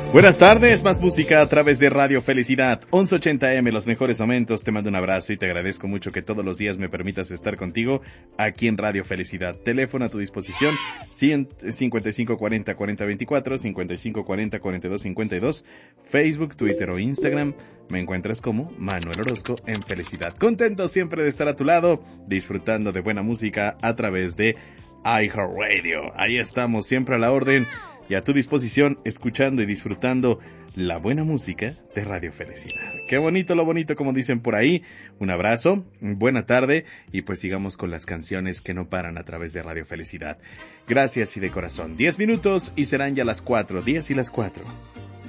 Buenas tardes, más música a través de Radio Felicidad, 1180M, los mejores momentos. Te mando un abrazo y te agradezco mucho que todos los días me permitas estar contigo aquí en Radio Felicidad. Teléfono a tu disposición, 5540-4024, 5540-4252, Facebook, Twitter o Instagram. Me encuentras como Manuel Orozco en Felicidad. Contento siempre de estar a tu lado, disfrutando de buena música a través de iHeartRadio. Ahí estamos, siempre a la orden y a tu disposición, escuchando y disfrutando la buena música de Radio Felicidad. Qué bonito, lo bonito, como dicen por ahí. Un abrazo, buena tarde, y pues sigamos con las canciones que no paran a través de Radio Felicidad. Gracias y de corazón. 10 minutos y serán ya las 4, 10 y las 4.